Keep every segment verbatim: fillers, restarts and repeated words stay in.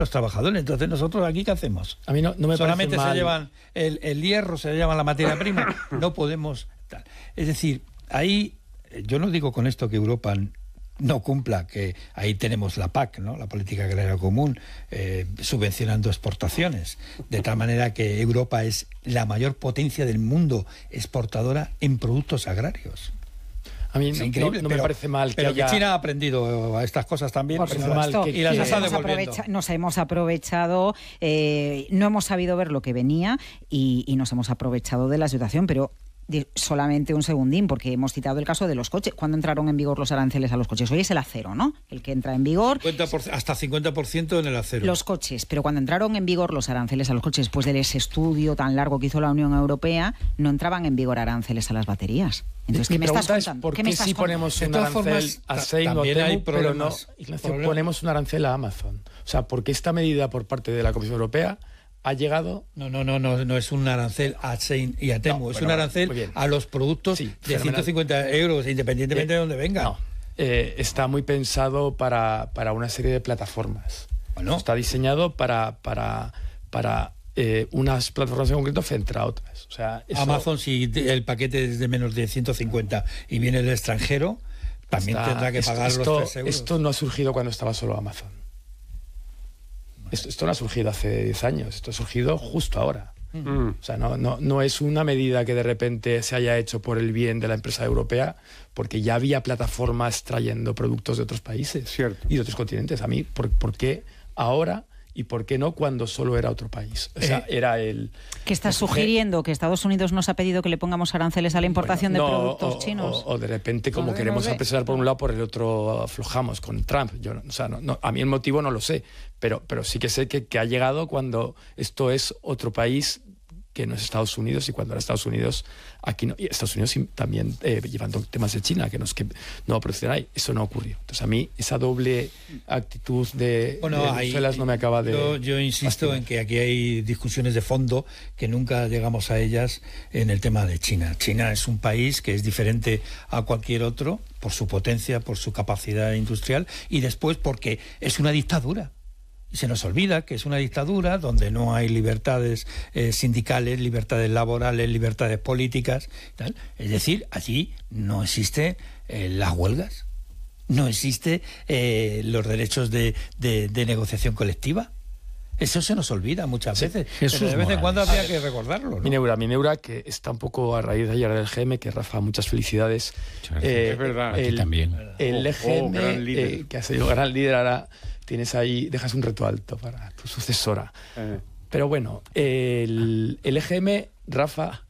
los trabajadores. Entonces, ¿nosotros aquí qué hacemos? A mí no, no me Solamente parece mal. se llevan el, el hierro, se llevan la materia prima. No podemos... Tal. Es decir, ahí, yo no digo con esto que Europa no cumpla, que ahí tenemos la P A C, ¿no? La Política Agraria Común, eh, subvencionando exportaciones, de tal manera que Europa es la mayor potencia del mundo exportadora en productos agrarios. A mí Es no, increíble, no pero, me parece mal que pero haya... que China ha aprendido a estas cosas también. Por pero supuesto. mal que, y las Y está hemos devolviendo. aprovecha- nos hemos aprovechado, eh, no hemos sabido ver lo que venía y, y nos hemos aprovechado de la situación, pero de, solamente un segundín, porque hemos citado el caso de los coches. ¿Cuándo entraron en vigor los aranceles a los coches? Hoy es el acero, ¿no? El que entra en vigor. cincuenta por ciento, hasta cincuenta por ciento en el acero. Los coches, pero cuando entraron en vigor los aranceles a los coches, después de ese estudio tan largo que hizo la Unión Europea, no entraban en vigor aranceles a las baterías. Entonces, Mi ¿qué me estás pregunta es contando? ¿por ¿Qué qué, me estás si contando? ponemos De un todas arancel formas, a ta- Sein o también hay Temu, pero no, problemas. Ignacio, Problemas. ponemos un arancel a Amazon? O sea, ¿por qué esta medida por parte de la Comisión Europea ha llegado? No, no, no, no, no es un arancel a Sein y a Temu, No, es bueno, un arancel muy bien. a los productos Sí, de fenomenal. ciento cincuenta euros, independientemente Eh, de dónde vengan. No, eh, está muy pensado para, para una serie de plataformas. Bueno. Está diseñado para, para, para eh, unas plataformas en concreto frente a otras. O sea, eso Amazon, si el paquete es de menos de ciento cincuenta y viene del extranjero, también está- tendrá que esto- pagar esto, los tres euros. Esto no ha surgido cuando estaba solo Amazon. Esto, esto no ha surgido hace diez años, esto ha surgido justo ahora. Mm. O sea, no, no, no es una medida que de repente se haya hecho por el bien de la empresa europea, porque ya había plataformas trayendo productos de otros países Cierto. y de otros continentes. A mí, ¿por, por qué ahora y por qué no cuando solo era otro país? O sea, Eh, era el... ¿Qué estás sugiriendo? ¿Que Estados Unidos nos ha pedido que le pongamos aranceles a la importación Bueno, de no, productos o, chinos? O, o de repente, como No, no queremos sé. apresurar por un lado, por el otro aflojamos con Trump. Yo, no- o sea, no, no, a mí el motivo no lo sé, pero, pero sí que sé que, que ha llegado cuando esto es otro país que no es Estados Unidos, y cuando era Estados Unidos, aquí no. Y Estados Unidos sí, también eh, llevando temas de China, que no es que no va a producir ahí. Eso no ocurrió. Entonces, a mí esa doble actitud de, Bueno, de ahí, Bruselas no me acaba de... yo, yo insisto fastidiar. en que aquí hay discusiones de fondo que nunca llegamos a ellas en el tema de China. China es un país que es diferente a cualquier otro por su potencia, por su capacidad industrial y después porque es una dictadura. Y se nos olvida que es una dictadura donde no hay libertades eh, sindicales, libertades laborales, libertades políticas, tal. Es decir, allí no existen eh, las huelgas, no existen eh, los derechos de, de, de negociación colectiva. Eso se nos olvida muchas Sí, veces, Jesús pero de vez en Morales. cuando habría que recordarlo, ¿no? Mineura, Mineura, que está un poco a raíz de ayer del G M, que Rafa, muchas felicidades. Muchas Eh, Es verdad. Aquí el, también. El Oh, E G M, oh, gran líder. eh, que ha sido gran líder, ahora tienes ahí, dejas un reto alto para tu sucesora. Eh, Pero bueno, el, el E G M, Rafa,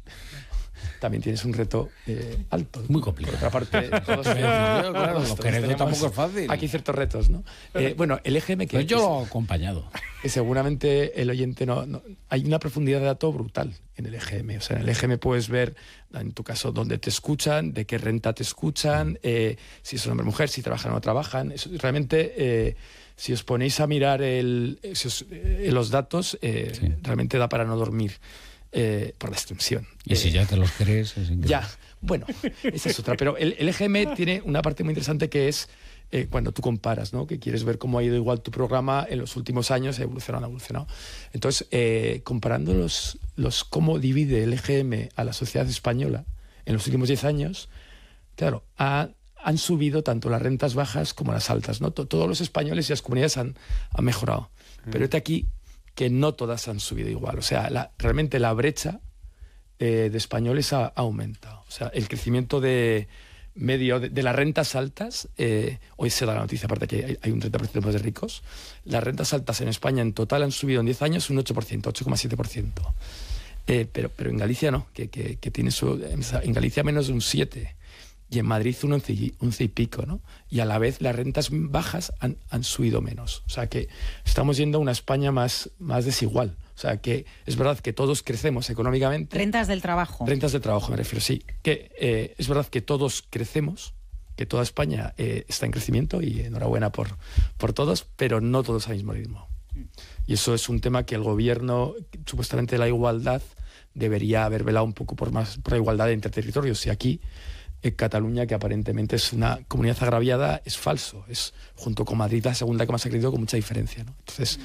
también tienes un reto eh, alto. Muy complicado. Por otra parte, todos, Claro, claro, todos lo que tenemos tampoco es fácil. Aquí ciertos retos, ¿no? Eh, bueno, el E G M, que, Pues yo lo he acompañado. que seguramente el oyente no, no... Hay una profundidad de dato brutal en el E G M. O sea, en el E G M puedes ver, en tu caso, dónde te escuchan, de qué renta te escuchan, eh, si son hombre o mujer, si trabajan o no trabajan. Eso, realmente, eh, si os ponéis a mirar el, si os- eh, los datos, eh, Sí. realmente da para no dormir eh, por la extensión. Y si Eh, ya te los crees, es increíble. ya, bueno, esa es otra. Pero el, el E G M tiene una parte muy interesante que es eh, cuando tú comparas, ¿no? Que quieres ver cómo ha ido igual tu programa en los últimos años, ha evolucionado, ha evolucionado. Entonces, eh, comparando los, los cómo divide el E G M a la sociedad española en los últimos diez años, claro, ha- han subido tanto las rentas bajas como las altas, ¿no? To- Todos los españoles y las comunidades han, han mejorado. Pero este aquí que no todas han subido igual. O sea, la- realmente la brecha eh, de españoles ha, ha aumentado. O sea, el crecimiento de medio de, de las rentas altas, eh, hoy se da la noticia, aparte que hay, hay un treinta por ciento más de ricos, las rentas altas en España en total han subido en diez años un ocho por ciento, ocho coma siete por ciento. Eh, pero, pero en Galicia no, que, que, que tiene su, en Galicia menos de un siete y en Madrid un once y, once y pico, ¿no? Y a la vez las rentas bajas han, han subido menos. O sea que estamos yendo a una España más, más desigual. O sea que es verdad que todos crecemos económicamente. Rentas del trabajo. Rentas de trabajo, me refiero, sí. Que eh, es verdad que todos crecemos, que toda España eh, está en crecimiento y enhorabuena por, por todos, pero no todos al mismo ritmo. Y eso es un tema que el gobierno, supuestamente de la igualdad, debería haber velado un poco por más por la igualdad entre territorios. Y aquí, en Cataluña, que aparentemente es una comunidad agraviada, es falso. Es, junto con Madrid, la segunda que más ha crecido con mucha diferencia, ¿no? Entonces,